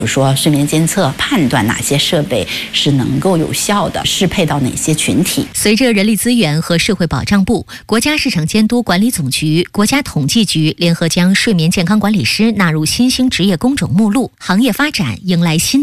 比如说睡眠监测，判断哪些设备是能够有效的适配到哪些群体。 随着人力资源和社会保障部、国家市场监督管理总局、国家统计局联合将睡眠健康管理师纳入新兴职业工种目录，行业发展迎来新